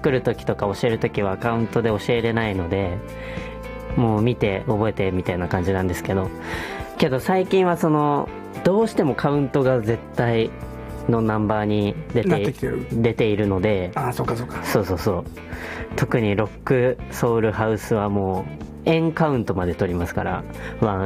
作る時とか教える時はカウントで教えれないので、もう見て覚えてみたいな感じなんですけど、最近はどうしてもカウントが絶対のナンバーに出ているので、 そうかそうか、 そう特にロックソウルハウスはもう円カウントまで取りますから、